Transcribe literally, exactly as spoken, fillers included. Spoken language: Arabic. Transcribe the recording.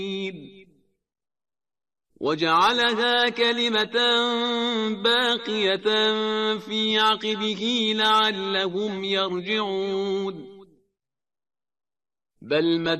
وجعلها كلمة باقية في عقبه لعلهم يرجعون بل